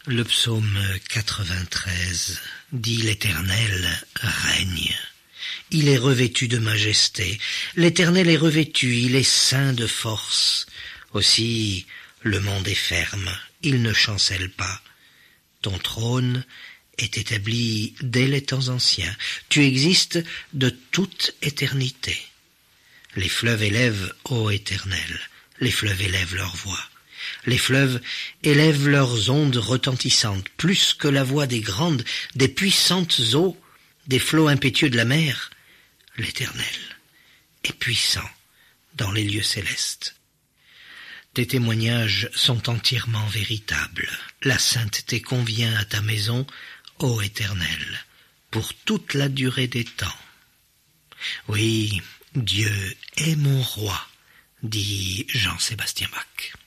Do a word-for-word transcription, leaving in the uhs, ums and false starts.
Le psaume quatre-vingt-treize dit « L'Éternel règne ». Il est revêtu de majesté. L'Éternel est revêtu, il est ceint de force. Aussi, le monde est ferme, il ne chancelle pas. Ton trône est établi dès les temps anciens. Tu existes de toute éternité. Les fleuves élèvent, ô Éternel, les fleuves élèvent leur voix. Les fleuves élèvent leurs ondes retentissantes, plus que la voix des grandes, des puissantes eaux, des flots impétueux de la mer. L'Éternel est puissant dans les lieux célestes. Tes témoignages sont entièrement véritables. La sainteté convient à ta maison, ô Éternel, pour toute la durée des temps. Oui, Dieu est mon roi, dit Jean-Sébastien Bach.